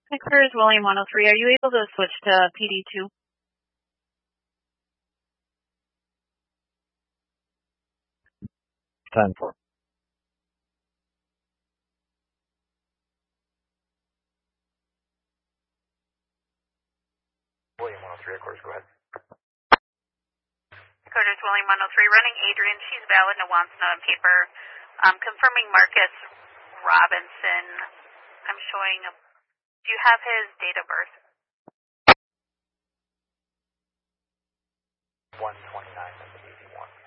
Headquarters William 103, are you able to switch to PD2? 10-4. William 103, headquarters, go ahead. Headquarters William 103, running Adrian. She's valid, no wants, no on paper. Confirming Marcus Robinson. I'm showing, do you have his date of birth?